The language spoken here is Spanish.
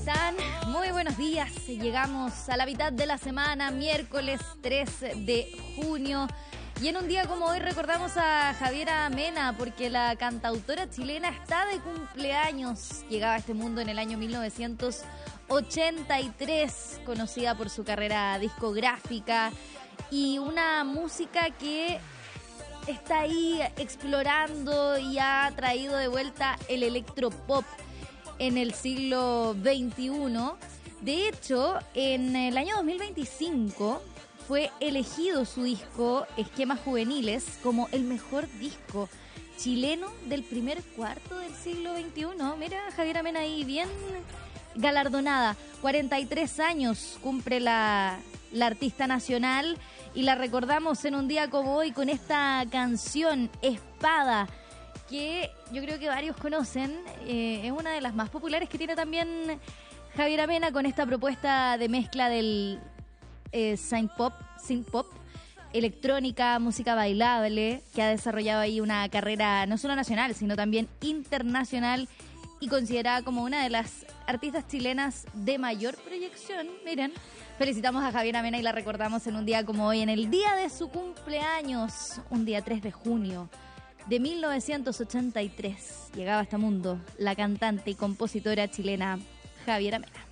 están? Muy buenos días. Llegamos a la mitad de la semana, miércoles 3 de junio. Y en un día como hoy recordamos a Javiera Mena porque la cantautora chilena está de cumpleaños. Llegaba a este mundo en el año 1983, conocida por su carrera discográfica y una música que está ahí explorando y ha traído de vuelta el electropop en el siglo XXI. De hecho, en el año 2025 fue elegido su disco Esquemas Juveniles como el mejor disco chileno del primer cuarto del siglo XXI. Mira, Javiera Mena ahí bien galardonada. 43 años cumple la artista nacional y la recordamos en un día como hoy con esta canción Espada, que yo creo que varios conocen. Es una de las más populares que tiene también Javiera Mena con esta propuesta de mezcla del synth pop, electrónica, música bailable, que ha desarrollado ahí una carrera no solo nacional, sino también internacional y considerada como una de las artistas chilenas de mayor proyección. Miren, felicitamos a Javiera Mena y la recordamos en un día como hoy, en el día de su cumpleaños, un día 3 de junio de 1983. Llegaba a este mundo la cantante y compositora chilena Javiera Mena.